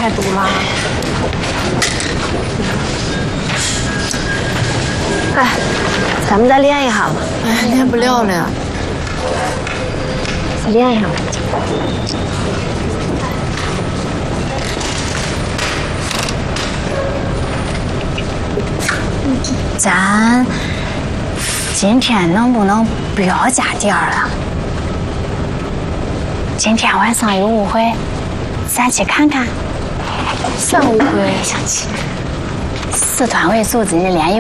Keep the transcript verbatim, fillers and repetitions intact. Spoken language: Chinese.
态度了。哎，咱们再练一下吧。 哎，练不了了。 再练一下吧。 咱今天能不能不要加点儿了？今天晚上有舞会，咱去看看。 啥舞会？ 想去。四团委组织的联谊